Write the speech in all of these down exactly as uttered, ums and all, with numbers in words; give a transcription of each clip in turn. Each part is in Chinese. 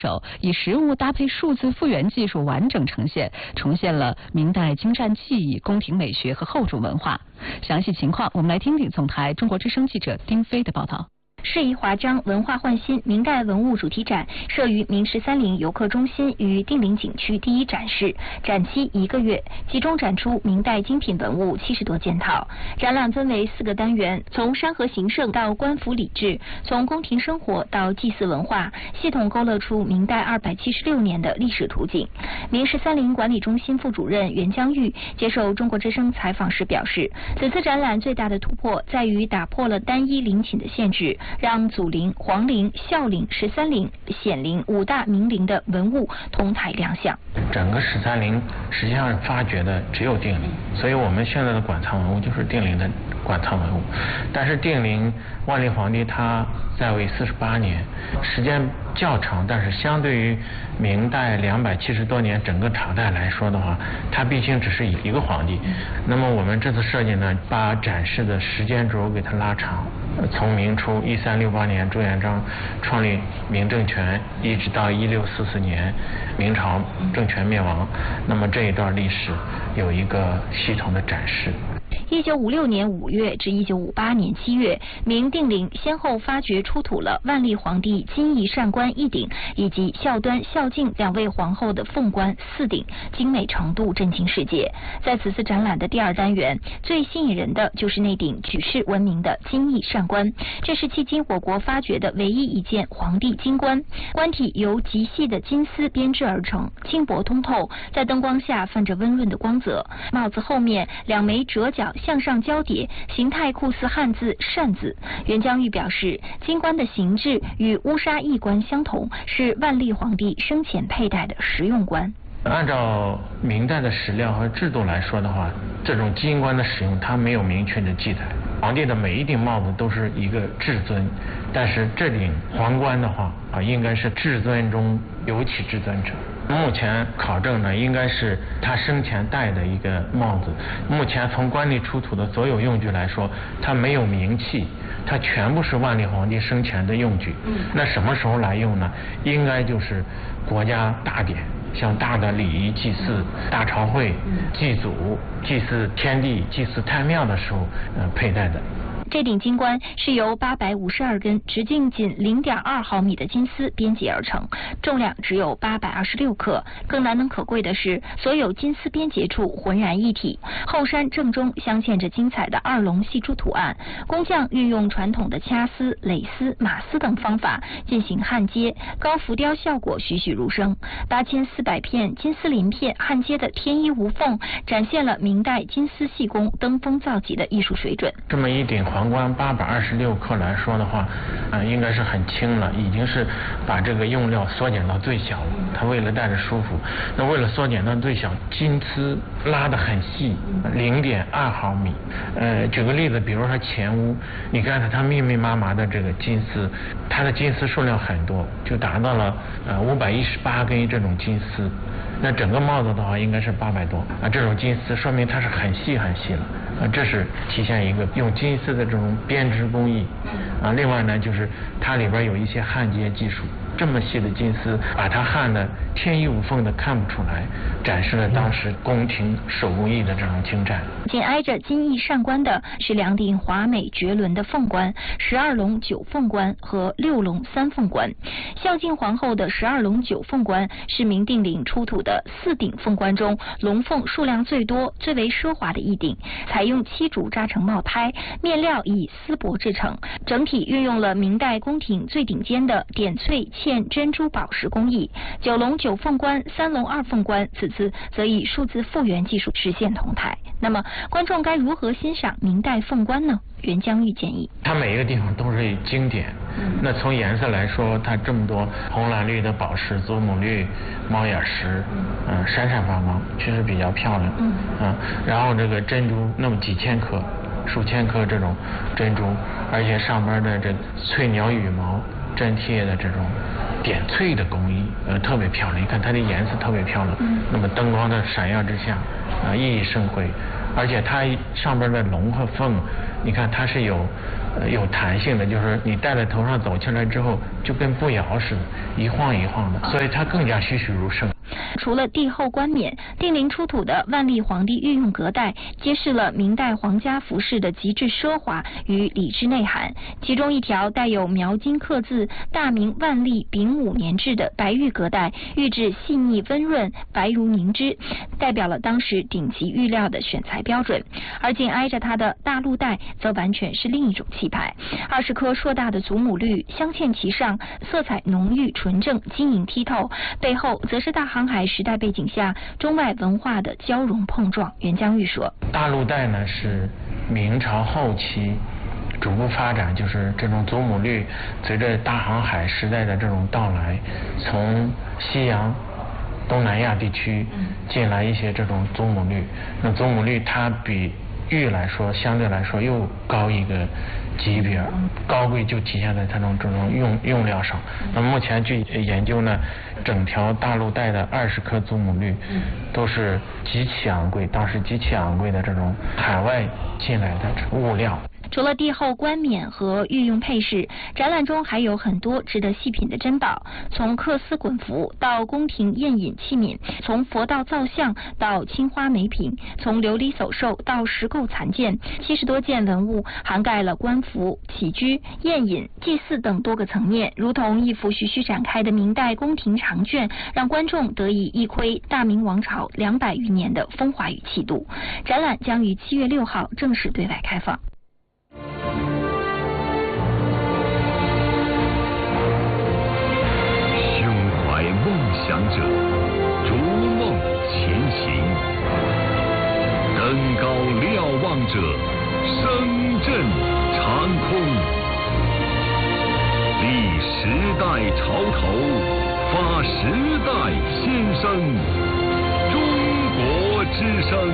手以实物搭配数字复原技术完整呈现，重现了明代精湛技艺、宫廷美学和后主文化。详细情况，我们来听听总台中国之声记者丁飞的报道。 适宜华章文化焕新明代文物主题展设于明十三陵游客中心与定陵景区第一展示，展期一个月，集中展出明代精品文物七十多件套。展览分为四个单元，从山河形胜到官府礼制，从宫廷生活到祭祀文化，系统勾勒出明代二百七十六年的历史图景。明十三陵管理中心副主任袁江玉接受中国之声采访时表示，此次展览最大的突破在于打破了单一陵寝的限制，让祖陵、皇陵、孝陵、十三陵、显陵五大明陵的文物同台亮相。 整个十三陵实际上发掘的只有定陵，所以我们现在的馆藏文物就是定陵的馆藏文物。但是定陵万历皇帝他在位四十八年，时间较长，但是相对于明代两百七十多年整个朝代来说的话，它毕竟只是一个皇帝。那么我们这次设计呢，把展示的时间轴给它拉长，从明初一三六八年朱元璋创立明政权，一直到一六四四年明朝政权灭亡，那么这一段历史有一个系统的展示。 一九五六年五月至一九五八年七月，明定陵先后发掘出土了万历皇帝金翼扇冠一顶以及孝端、孝敬两位皇后的凤冠四顶，精美程度震惊世界。在此次展览的第二单元，最吸引人的就是那顶举世闻名的金翼扇冠，这是迄今我国发掘的唯一一件皇帝金冠。冠体由极细的金丝编织而成，轻薄通透，在灯光下泛着温润的光泽。帽子后面两枚折角向上交叠，形态酷似汉字扇字。袁江玉表示，金冠的形制与乌纱翼冠相同，是万历皇帝生前佩戴的实用冠。 按照明代的史料和制度来说的话，这种金冠的使用它没有明确的记载。皇帝的每一顶帽子都是一个至尊，但是这顶皇冠的话啊，应该是至尊中尤其至尊者。目前考证呢，应该是他生前戴的一个帽子。目前从官吏出土的所有用具来说，它没有名器，它全部是万历皇帝生前的用具。那什么时候来用呢？应该就是国家大典，像大的礼仪祭祀、大朝会、祭祖、祭祀天地、祭祀太庙的时候，呃，佩戴的。 这顶金冠是由八百五十二根直径仅 零点二毫米的金丝编辑而成，重量只有八百二十六克。更难能可贵的是，所有金丝编结处浑然一体，后衫正中镶嵌着精彩的二龙戏珠图案。工匠运用传统的掐丝、蕾丝、马丝等方法进行焊接，高浮雕效果栩栩如生。八千四百片金丝鳞片焊接的天衣无缝，展现了明代金丝细工登峰造极的艺术水准。 这么一顶皇冠八百二十六克来说的话，呃，应该是很轻了，已经是把这个用料缩减到最小了。它为了戴着舒服，那为了缩减到最小，金丝拉得很细， 零点二毫米。呃，举个例子，比如说前屋，你看它它密密麻麻的这个金丝，它的金丝数量很多，就达到了呃五百一十八根这种金丝。那整个帽子的话应该是八百多啊，这种金丝说明它是很细很细了啊，这是体现一个用金丝的这种编织工艺啊。另外呢，就是它里边有一些焊接技术，这么细的金丝把它焊的天衣无缝的看不出来，展示了当时宫廷手工艺的这种精湛。 紧挨着金翼扇冠的是两顶华美绝伦的凤冠，十二龙九凤冠和六龙三凤冠。孝敬皇后的十二龙九凤冠是明定陵出土的四顶凤冠中龙凤数量最多、最为奢华的一顶，采用漆竹扎成帽胎，面料以丝帛制成，整体运用了明代宫廷最顶尖的点翠嵌珍珠宝石工艺。九龙九凤冠、三龙二凤冠，此次则以数字复原技术实现同台。那么观众该如何欣赏明代凤冠呢？袁江玉建议， 它每一个地方都是经典。那从颜色来说，它这么多红蓝绿的宝石、祖母绿、猫眼石，嗯、呃，闪闪发光，确实比较漂亮。嗯，啊，然后这个珍珠那么几千颗、数千颗这种珍珠，而且上边的这翠鸟羽毛粘贴的这种点翠的工艺，呃，特别漂亮。你看它的颜色特别漂亮，嗯、那么灯光的闪耀之下，啊、呃，熠熠生辉， 而且它上边的龙和凤，你看它是有呃有弹性的，就是你戴在头上走起来之后，就跟步摇似的，一晃一晃的，所以它更加栩栩如生。 除了帝后冠冕，定陵出土的万历皇帝御用隔带，揭示了明代皇家服饰的极致奢华与礼制内涵。其中一条带有描金刻字“大明万历丙午年制”的白玉隔带，玉质细腻温润，白如凝脂，代表了当时顶级玉料的选材标准。而紧挨着它的大鹿带，则完全是另一种气派。二十颗硕大的祖母绿镶嵌其上，色彩浓郁纯正，晶莹剔透。背后则是大航海时代背景下中外文化的交融碰撞。袁江玉说， 大鹿带呢是明朝后期逐步发展，就是这种祖母绿随着大航海时代的这种到来，从西洋东南亚地区进来一些这种祖母绿。那祖母绿它比玉来说相对来说又高一个级别，高贵就体现在它种这种用用料上。那目前据研究呢，整条大鹿带的二十颗祖母绿都是极其昂贵，当时极其昂贵的这种海外进来的物料。 除了帝后冠冕和御用配饰，展览中还有很多值得细品的珍宝，从缂丝滚服到宫廷宴饮器皿，从佛道造像到青花美品，从琉璃走兽到石构残件，七十多件文物涵盖了官服、起居、宴饮、祭祀等多个层面，如同一幅徐徐展开的明代宫廷长卷，让观众得以一窥大明王朝两百余年的风华与气度。展览将于七月六号正式对外开放。 想者逐梦前行，登高瞭望者声震长空。历时代潮头，发时代先声，中国之声。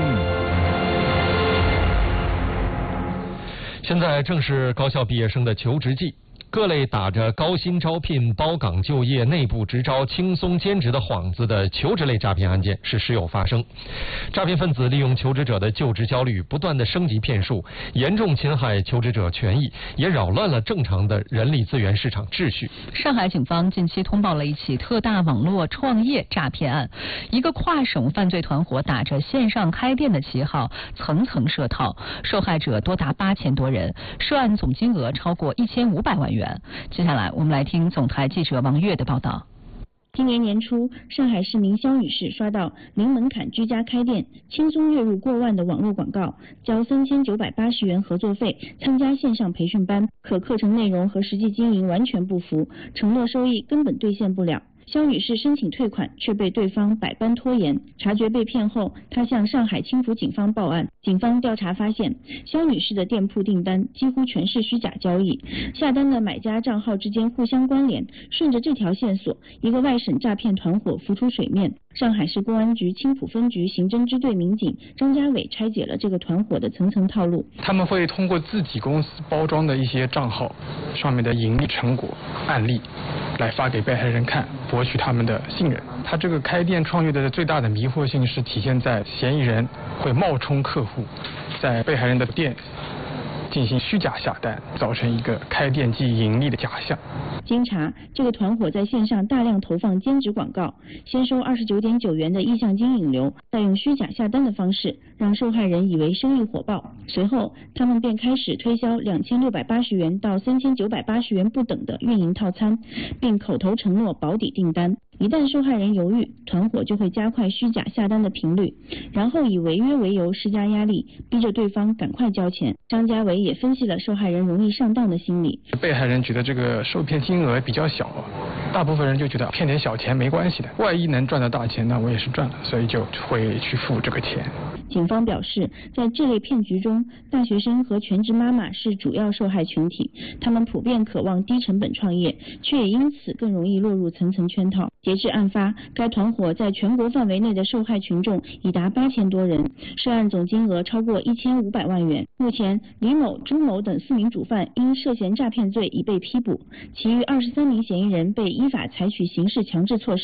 现在正是高校毕业生的求职季。各类打着高薪招聘、包岗就业、内部直招、轻松兼职的幌子的求职类诈骗案件是时有发生。诈骗分子利用求职者的就职焦虑，不断的升级骗术，严重侵害求职者权益，也扰乱了正常的人力资源市场秩序。 上海警方近期通报了一起特大网络创业诈骗案，一个跨省犯罪团伙打着线上开店的旗号，层层设套，受害者多达八千多人，涉案总金额超过一千五百万元。接下来我们来听总台记者王悦的报道。 今年年初，上海市民肖女士刷到零门槛居家开店，轻松月入过万的网络广告，交三千九百八十元合作费，参加线上培训班，可课程内容和实际经营完全不符，承诺收益根本兑现不了。肖女士申请退款，却被对方百般拖延。察觉被骗后，她向上海青浦警方报案。警方调查发现，肖女士的店铺订单几乎全是虚假交易，下单的买家账号之间互相关联。顺着这条线索，一个外省诈骗团伙浮出水面。上海市公安局青浦分局刑侦支队民警张家伟拆解了这个团伙的层层套路。 他们会通过自己公司包装的一些账号上面的盈利成果案例，来发给被害人看，博取他们的信任。他这个开店创业的最大的迷惑性是体现在嫌疑人会冒充客户，在被害人的店进行虚假下单，造成一个开店即盈利的假象。 经查，这个团伙在线上大量投放兼职广告，先收二十九点九元的意向金引流，再用虚假下单的方式让受害人以为生意火爆。随后，他们便开始推销两千六百八十元到三千九百八十元不等的运营套餐，并口头承诺保底订单。一旦受害人犹豫，团伙就会加快虚假下单的频率，然后以违约为由施加压力，逼着对方赶快交钱。张家伟也分析了受害人容易上当的心理。 被害人觉得这个受骗金额比较小，大部分人就觉得骗点小钱没关系的，万一能赚到大钱，那我也是赚了，所以就会去付这个钱。 警方表示，在这类骗局中，大学生和全职妈妈是主要受害群体，他们普遍渴望低成本创业，却也因此更容易落入层层圈套。截至案发，该团伙在全国范围内的受害群众已达八千多人，涉案总金额超过一千五百万元。目前，李某、朱某等四名主犯因涉嫌诈骗罪已被批捕，其余二十三名嫌疑人被依法采取刑事强制措施。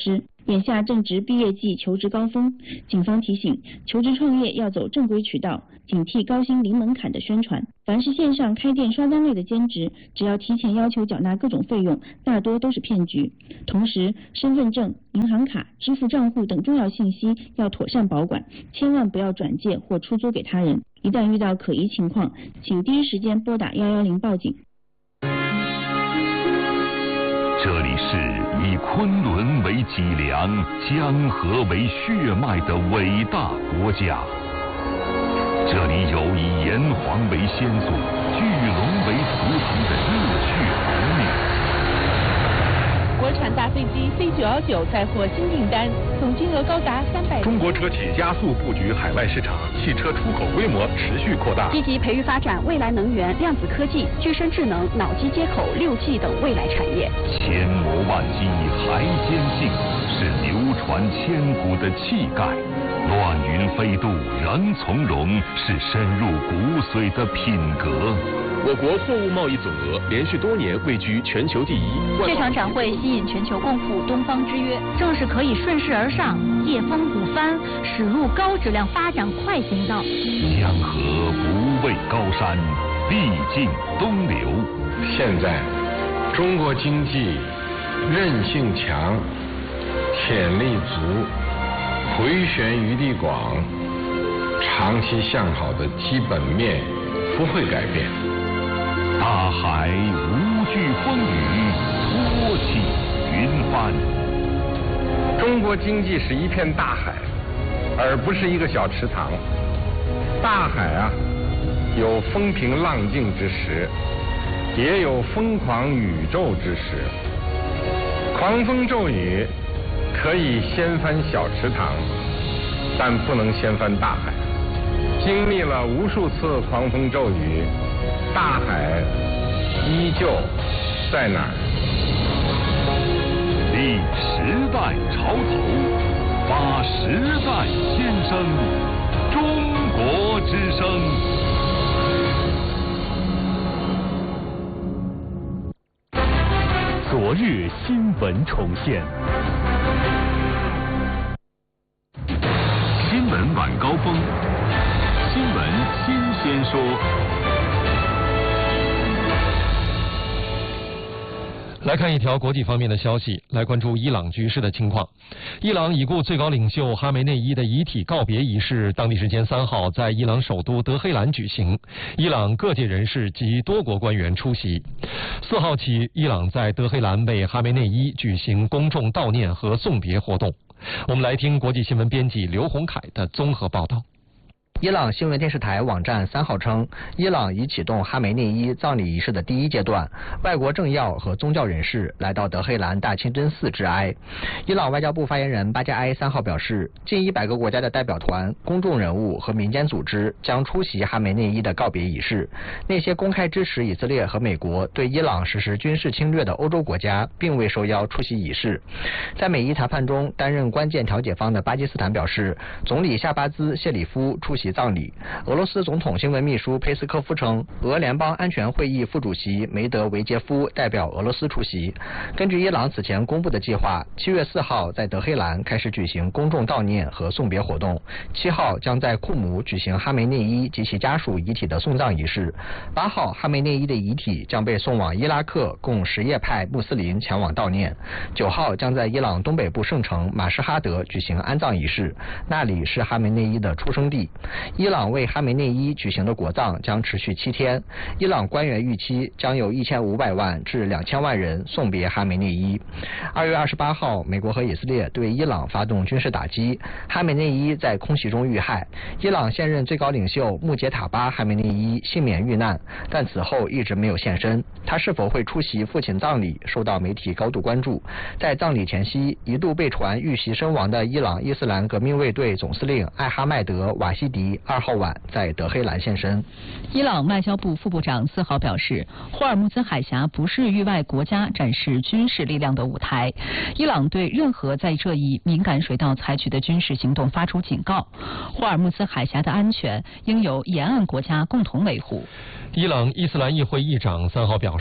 眼下正值毕业季求职高峰，警方提醒，求职创业要走正规渠道，警惕高薪零门槛的宣传。凡是线上开店刷单类的兼职，只要提前要求缴纳各种费用，大多都是骗局。同时，身份证、银行卡、支付账户等重要信息要妥善保管，千万不要转借或出租给他人。一旦遇到可疑情况，请第一时间拨打一一零报警。 这里是以昆仑为脊梁、江河为血脉的伟大国家。这里有以炎黄为先祖、巨龙为图腾的热血儿女。 国产大飞机 C 九一九再获新订单，总金额高达三百。 中国车企加速布局海外市场，汽车出口规模持续扩大。 积极培育发展未来能源、量子科技、具身智能、脑机接口、六 G 等未来产业。 千磨万击还坚信，是流传千古的气概。乱云飞渡仍从容，是深入骨髓的品格。 我国货物贸易总额连续多年位居全球第一。 这场展会吸引全球共赴东方之约，正是可以顺势而上、借风鼓帆，驶入高质量发展快行道。 江河不畏高山，必尽东流。 现在，中国经济韧性强，潜力足，回旋余地广，长期向好的基本面不会改变。 大海无惧风雨，托起云帆。 中国经济是一片大海，而不是一个小池塘。大海啊，有风平浪静之时，也有疯狂宇宙之时。狂风骤雨可以掀翻小池塘，但不能掀翻大海。经历了无数次狂风骤雨，大海依旧在哪儿？ 立时代潮头，发时代先声，中国之声。昨日新闻重现，新闻晚高峰，新闻新鲜说。 来看一条国际方面的消息，来关注伊朗局势的情况。伊朗已故最高领袖哈梅内伊的遗体告别仪式，当地时间三号在伊朗首都德黑兰举行，伊朗各界人士及多国官员出席。四号起，伊朗在德黑兰为哈梅内伊举行公众悼念和送别活动。我们来听国际新闻编辑刘洪凯的综合报道。 伊朗新闻电视台网站三号称，伊朗已启动哈梅内伊葬礼仪式的第一阶段，外国政要和宗教人士来到德黑兰大清真寺致哀。伊朗外交部发言人巴加埃三号表示，近一百个国家的代表团、公众人物和民间组织将出席哈梅内伊的告别仪式。那些公开支持以色列和美国对伊朗实施军事侵略的欧洲国家并未受邀出席仪式。在美伊谈判中担任关键调解方的巴基斯坦表示，总理夏巴兹谢里夫出席葬礼。俄罗斯总统新闻秘书佩斯科夫称，俄联邦安全会议副主席梅德韦杰夫代表俄罗斯出席。根据伊朗此前公布的计划，七月四号在德黑兰开始举行公众悼念和送别活动，七号将在库姆举行哈梅内伊及其家属遗体的送葬仪式，八号哈梅内伊的遗体将被送往伊拉克，供什叶派穆斯林前往悼念，九号将在伊朗东北部圣城马什哈德举行安葬仪式，那里是哈梅内伊的出生地。伊朗为哈梅内伊举行的国葬将持续七天，伊朗官员预期将有一千五百万至两千万人送别哈梅内伊。二月二十八号，美国和以色列对伊朗发动军事打击，哈梅内伊在空袭中遇害。伊朗现任最高领袖穆杰塔巴哈梅内伊幸免遇难，但此后一直没有现身。他是否会出席父亲葬礼，受到媒体高度关注。在葬礼前夕，一度被传遇袭身亡的伊朗伊斯兰革命卫队总司令艾哈迈德瓦西迪二号晚在德黑兰现身。 伊朗外交部副部长四号表示，霍尔木兹海峡不是域外国家展示军事力量的舞台。伊朗对任何在这一敏感水道采取的军事行动发出警告。霍尔木兹海峡的安全应由沿岸国家共同维护。 伊朗伊斯兰议会议长三号表示，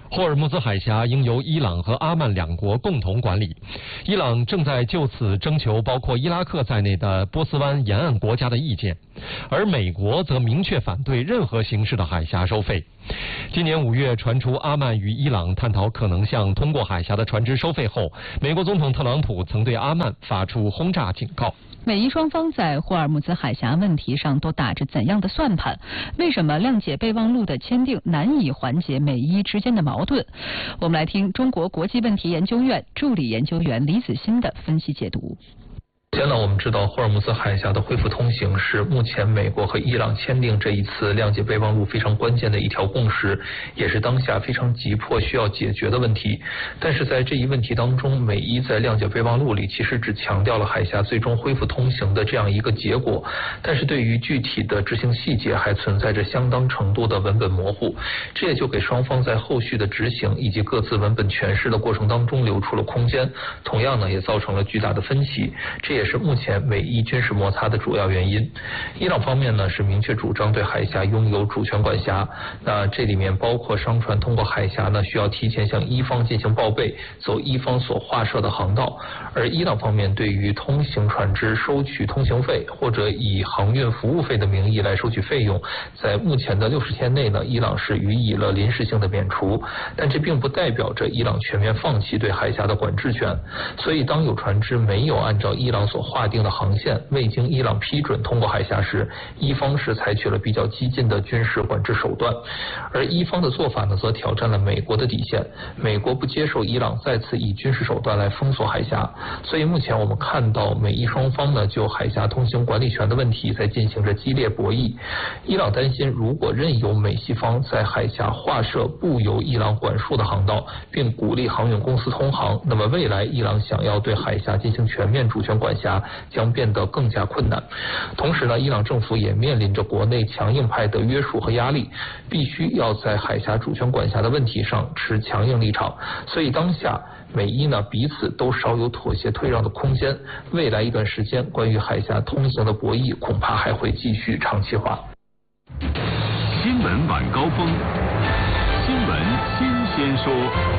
霍尔木兹海峡应由伊朗和阿曼两国共同管理。伊朗正在就此征求包括伊拉克在内的波斯湾沿岸国家的意见，而美国则明确反对任何形式的海峡收费。今年五月传出阿曼与伊朗探讨可能向通过海峡的船只收费后，美国总统特朗普曾对阿曼发出轰炸警告。 美伊双方在霍尔木兹海峡问题上都打着怎样的算盘？为什么谅解备忘录的签订难以缓解美伊之间的矛盾？我们来听中国国际问题研究院助理研究员李子欣的分析解读。 首先呢，我们知道霍尔木兹海峡的恢复通行是目前美国和伊朗签订这一次谅解备忘录非常关键的一条共识，也是当下非常急迫需要解决的问题。但是在这一问题当中，美伊在谅解备忘录里其实只强调了海峡最终恢复通行的这样一个结果，但是对于具体的执行细节还存在着相当程度的文本模糊，这也就给双方在后续的执行以及各自文本诠释的过程当中留出了空间，同样呢也造成了巨大的分歧，这也是目前美伊军事摩擦的主要原因。伊朗方面呢是明确主张对海峡拥有主权管辖，那这里面包括商船通过海峡呢需要提前向伊方进行报备，走伊方所划设的航道，而伊朗方面对于通行船只收取通行费或者以航运服务费的名义来收取费用，在目前的六十天内呢，伊朗是予以了临时性的免除，但这并不代表着伊朗全面放弃对海峡的管制权。所以当有船只没有按照伊朗所划定的航线未经伊朗批准通过海峡时，伊方是采取了比较激进的军事管制手段，而伊方的做法呢则挑战了美国的底线，美国不接受伊朗再次以军事手段来封锁海峡。所以目前我们看到美伊双方呢就海峡通行管理权的问题在进行着激烈博弈。伊朗担心如果任由美西方在海峡划设不由伊朗管束的航道，并鼓励航运公司通航，那么未来伊朗想要对海峡进行全面主权管辖将变得更加困难。同时呢，伊朗政府也面临着国内强硬派的约束和压力，必须要在海峡主权管辖的问题上持强硬立场。所以当下美伊呢彼此都少有妥协退让的空间，未来一段时间关于海峡通行的博弈恐怕还会继续长期化。 新闻晚高峰，新闻新鲜说。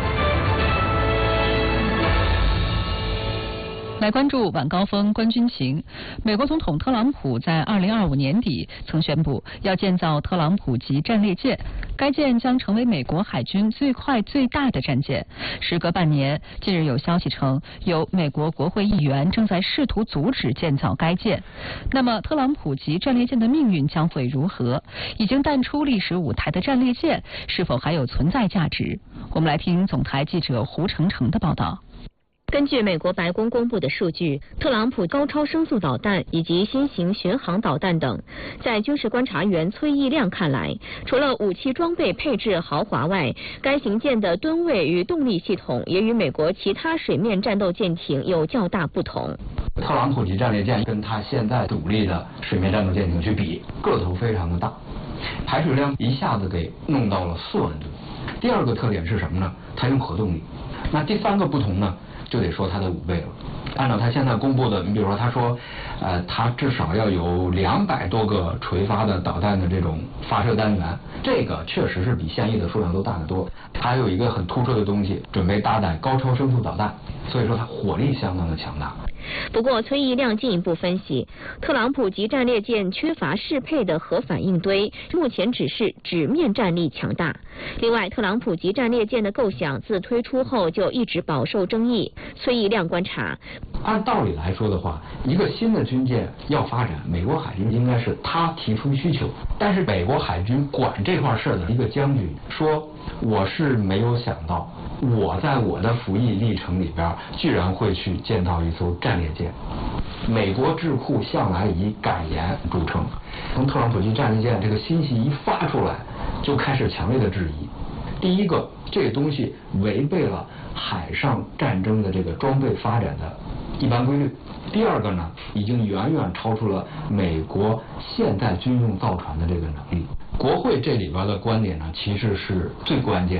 来关注晚高峰关军情。美国总统特朗普在二零二五年底曾宣布要建造特朗普级战列舰，该舰将成为美国海军最快最大的战舰。时隔半年，近日有消息称，有美国国会议员正在试图阻止建造该舰。那么，特朗普级战列舰的命运将会如何？已经淡出历史舞台的战列舰是否还有存在价值？我们来听总台记者胡成成的报道。 根据美国白宫公布的数据，特朗普高超声速导弹以及新型巡航导弹等，在军事观察员崔义亮看来，除了武器装备配置豪华外，该型舰的吨位与动力系统也与美国其他水面战斗舰艇有较大不同。 特朗普级战列舰跟它现在主力的水面战斗舰艇去比，个头非常的大，排水量一下子给弄到了四万吨。第二个特点是什么呢？它用核动力。那第三个不同呢？就得说它的五倍了。按照他现在公布的，你比如说他说，呃，他至少要有两百多个垂发的导弹的这种发射单元，这个确实是比现役的数量都大得多。还有一个很突出的东西，准备搭载高超声速导弹，所以说它火力相当的强大。 不过，崔义亮进一步分析，特朗普级战列舰缺乏适配的核反应堆，目前只是纸面战力强大。另外，特朗普级战列舰的构想自推出后就一直饱受争议。崔义亮观察， 按道理来说的话，一个新的军舰要发展，美国海军应该是他提出需求，但是美国海军管这块事的一个将军说，我是没有想到，我在我的服役历程里边，居然会去见到一艘战列舰。美国智库向来以敢言著称，从特朗普级战列舰这个信息一发出来，就开始强烈的质疑。第一个，这个东西违背了海上战争的这个装备发展的一般规律。第二个呢，已经远远超出了美国现代军用造船的这个能力。国会这里边的观点呢，其实是最关键的。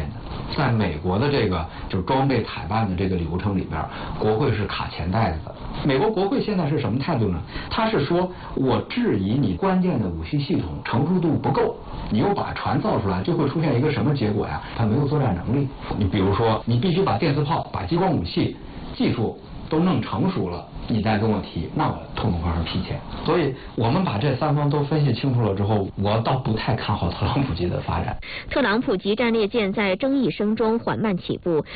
在美国的这个就是装备台办的这个流程里边，国会是卡钱袋子的。美国国会现在是什么态度呢？他是说我质疑你关键的武器系统成熟度不够，你又把船造出来，就会出现一个什么结果呀？它没有作战能力。你比如说，你必须把电磁炮、把激光武器技术都弄成熟了，你再跟我提，那我痛痛快快批钱。所以我们把这三方都分析清楚了之后，我倒不太看好特朗普级的发展。 特朗普级战列舰在争议声中缓慢起步。